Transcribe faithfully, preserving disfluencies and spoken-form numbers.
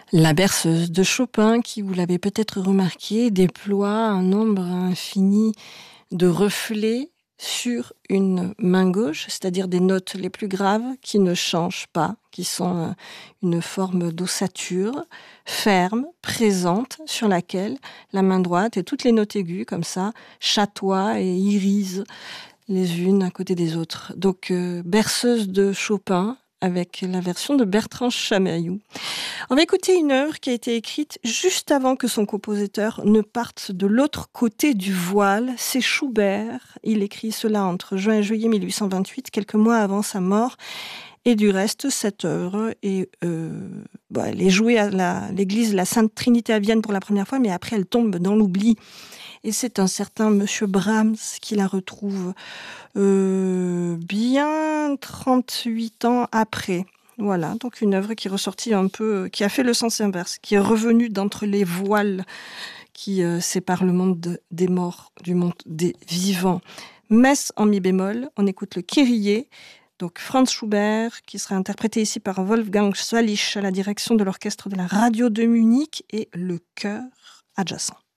La berceuse de Chopin, qui, vous l'avez peut-être remarqué, déploie un nombre infini de reflets sur une main gauche, c'est-à-dire des notes les plus graves qui ne changent pas, qui sont une forme d'ossature ferme, présente, sur laquelle la main droite et toutes les notes aiguës, comme ça, chatoient et irisent les unes à côté des autres. Donc, euh, berceuse de Chopin, avec la version de Bertrand Chamayou. On va écouter une œuvre qui a été écrite juste avant que son compositeur ne parte de l'autre côté du voile. C'est Schubert. Il écrit cela entre juin et juillet mille huit cent vingt-huit, quelques mois avant sa mort. Et du reste, cette œuvre est, euh, bah, elle est jouée à la, l'église La Sainte Trinité à Vienne pour la première fois, mais après elle tombe dans l'oubli. Et c'est un certain Monsieur Brahms qui la retrouve euh, bien trente-huit ans après. Voilà, donc une œuvre qui est ressortie un peu, qui a fait le sens inverse, qui est revenue d'entre les voiles qui euh, séparent le monde de, des morts du monde des vivants. Messe en mi bémol, on écoute le Kyrie, donc Franz Schubert, qui sera interprété ici par Wolfgang Swalich à la direction de l'orchestre de la radio de Munich et le chœur adjacent.